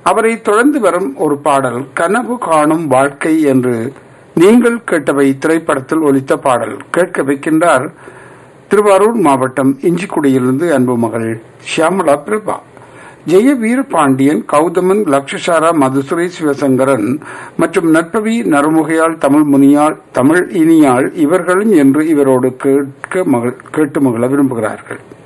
அவரை தொடர்ந்து வரும் ஒரு பாடல் கனவு காணும் வாழ்க்கை என்று நீங்கள் கேட்டவை திரைப்படத்தில் ஒலித்த பாடல் கேட்க வைக்கின்றார் திருவாரூர் மாவட்டம் இஞ்சிக்குடியிலிருந்து அன்பு மகள் ஷியாமலா பிரபா. ஜெய வீரபாண்டியன், கௌதமன், லக்ஷசாரா, மதுசுரை, சிவசங்கரன் மற்றும் நற்பவி, நறுமுகையாள், தமிழ் முனியாள், தமிழ் இனியாள் இவர்களும் என்று இவரோடு கேட்டு மகிழ விரும்புகிறார்கள்.